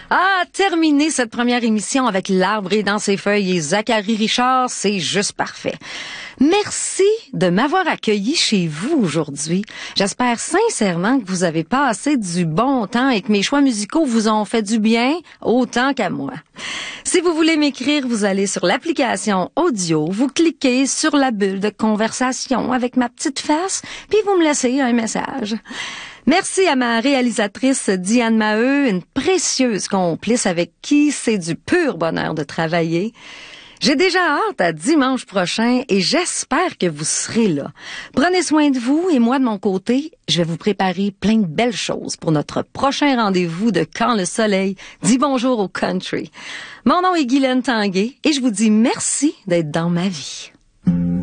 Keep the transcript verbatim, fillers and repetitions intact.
Ah, terminer cette première émission avec L'Arbre et dans ses feuilles et Zachary Richard, c'est juste parfait. Merci de m'avoir accueilli chez vous aujourd'hui. J'espère sincèrement que vous avez passé du bon temps et que mes choix musicaux vous ont fait du bien, autant qu'à moi. Si vous voulez m'écrire, vous allez sur l'application audio, vous cliquez sur la bulle de conversation avec ma petite face, puis vous me laissez un message. Merci à ma réalisatrice Diane Maheu, une précieuse complice avec qui c'est du pur bonheur de travailler. J'ai déjà hâte à dimanche prochain et j'espère que vous serez là. Prenez soin de vous et moi de mon côté, je vais vous préparer plein de belles choses pour notre prochain rendez-vous de Quand le soleil dit bonjour au country. Mon nom est Guylaine Tanguay et je vous dis merci d'être dans ma vie.